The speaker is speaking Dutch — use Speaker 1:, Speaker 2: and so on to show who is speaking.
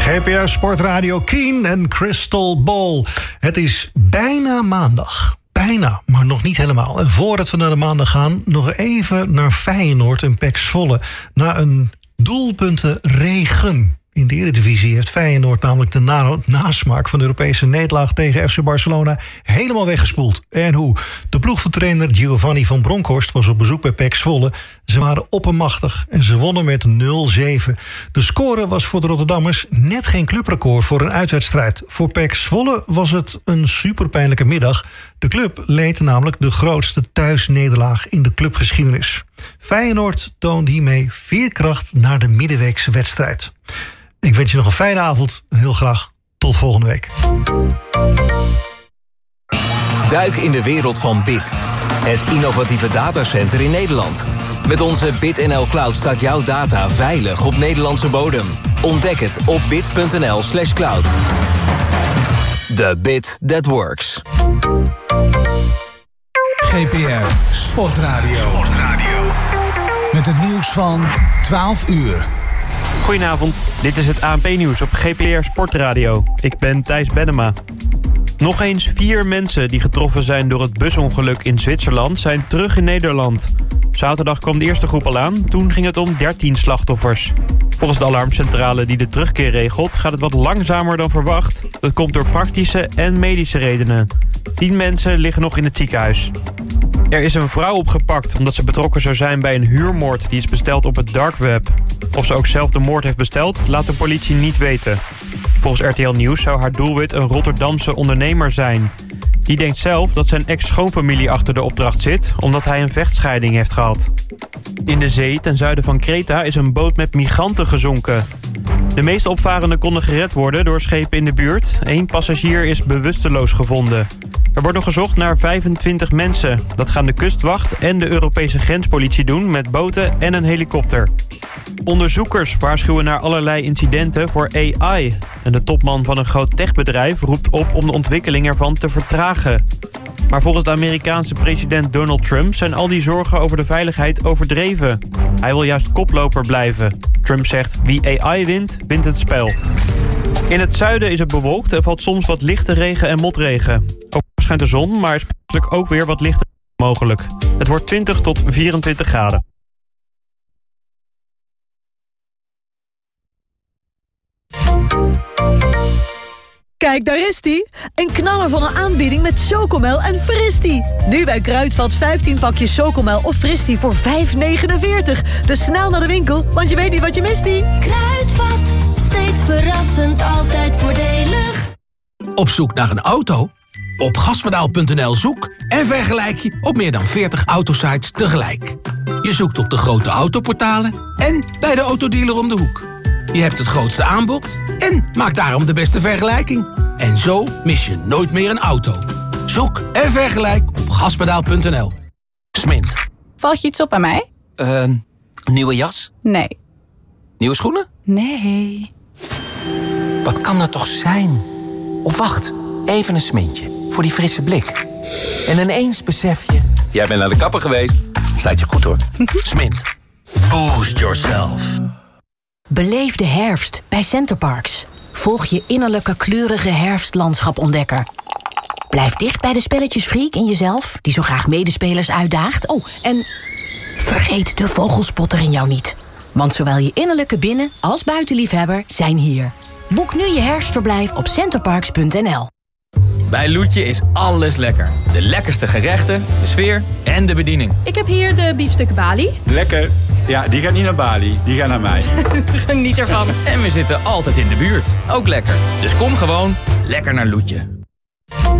Speaker 1: GPR Sportradio, Keen en Crystal Ball. Het is bijna maandag. Bijna, maar nog niet helemaal. En voordat we naar de maandag gaan, nog even naar Feyenoord en PEC Zwolle. Na een doelpuntenregen in de Eredivisie heeft Feyenoord namelijk de nasmaak van de Europese nederlaag tegen FC Barcelona helemaal weggespoeld. En hoe? De ploeg van trainer Giovanni van Bronckhorst was op bezoek bij PEC Zwolle. Ze waren oppermachtig en ze wonnen met 0-7. De score was voor de Rotterdammers net geen clubrecord voor een uitwedstrijd. Voor PEC Zwolle was het een superpijnlijke middag. De club leed namelijk de grootste thuisnederlaag in de clubgeschiedenis. Feyenoord toonde hiermee veerkracht naar de middenweekse wedstrijd. Ik wens je nog een fijne avond. Heel graag tot volgende week.
Speaker 2: Duik in de wereld van BIT. Het innovatieve datacenter in Nederland. Met onze BitNL Cloud staat jouw data veilig op Nederlandse bodem. Ontdek het op bit.nl/cloud. The bit that works.
Speaker 3: GPR Sportradio. Met het nieuws van 12 uur.
Speaker 4: Goedenavond, dit is het ANP-nieuws op GPR Sportradio. Ik ben Thijs Bennema. Nog eens 4 mensen die getroffen zijn door het busongeluk in Zwitserland zijn terug in Nederland. Zaterdag kwam de eerste groep al aan, toen ging het om 13 slachtoffers. Volgens de alarmcentrale die de terugkeer regelt gaat het wat langzamer dan verwacht. Dat komt door praktische en medische redenen. 10 mensen liggen nog in het ziekenhuis. Er is een vrouw opgepakt omdat ze betrokken zou zijn bij een huurmoord die is besteld op het dark web. Of ze ook zelf de moord heeft besteld, laat de politie niet weten. Volgens RTL Nieuws zou haar doelwit een Rotterdamse ondernemer zijn. Die denkt zelf dat zijn ex-schoonfamilie achter de opdracht zit, omdat hij een vechtscheiding heeft gehad. In de zee ten zuiden van Kreta is een boot met migranten gezonken. De meeste opvarenden konden gered worden door schepen in de buurt. 1 passagier is bewusteloos gevonden. Er wordt nog gezocht naar 25 mensen. Dat gaan de kustwacht en de Europese grenspolitie doen met boten en een helikopter. Onderzoekers waarschuwen naar allerlei incidenten voor AI. En de topman van een groot techbedrijf roept op om de ontwikkeling ervan te vertragen. Maar volgens de Amerikaanse president Donald Trump zijn al die zorgen over de veiligheid overdreven. Hij wil juist koploper blijven. Trump zegt: wie AI wint, wint het spel. In het zuiden is het bewolkt en valt soms wat lichte regen en motregen. Ook schijnt de zon, maar is plaatselijk ook weer wat lichte mogelijk. Het wordt 20 tot 24 graden.
Speaker 5: Kijk, daar is die. Een knaller van een aanbieding met Chocomel en Fristie. Nu bij Kruidvat 15 pakjes Chocomel of Fristie voor €5,49. Dus snel naar de winkel, want je weet niet wat je mist, die.
Speaker 6: Kruidvat, steeds verrassend, altijd voordelig.
Speaker 3: Op zoek naar een auto? Op gaspedaal.nl zoek en vergelijk je op meer dan 40 autosites tegelijk. Je zoekt op de grote autoportalen en bij de autodealer om de hoek. Je hebt het grootste aanbod en maak daarom de beste vergelijking. En zo mis je nooit meer een auto. Zoek en vergelijk op gaspedaal.nl.
Speaker 7: Smint.
Speaker 8: Valt je iets op aan mij?
Speaker 7: Nieuwe jas?
Speaker 8: Nee.
Speaker 7: Nieuwe schoenen?
Speaker 8: Nee.
Speaker 7: Wat kan dat toch zijn? Of wacht, even een smintje. Voor die frisse blik. En ineens besef je... Jij bent naar de kapper geweest. Staat je goed hoor. Smint. Boost yourself.
Speaker 9: Beleef de herfst bij Centerparks. Volg je innerlijke kleurige herfstlandschap-ontdekker. Blijf dicht bij de spelletjesfreak in jezelf, die zo graag medespelers uitdaagt. Oh, en vergeet de vogelspotter in jou niet. Want zowel je innerlijke binnen- als buitenliefhebber zijn hier. Boek nu je herfstverblijf op centerparks.nl.
Speaker 10: Bij Loetje is alles lekker. De lekkerste gerechten, de sfeer en de bediening.
Speaker 11: Ik heb hier de biefstuk Bali.
Speaker 12: Lekker. Ja, die gaat niet naar Bali, die gaat naar mij.
Speaker 11: Geniet ervan.
Speaker 10: En we zitten altijd in de buurt. Ook lekker. Dus kom gewoon lekker naar Loetje.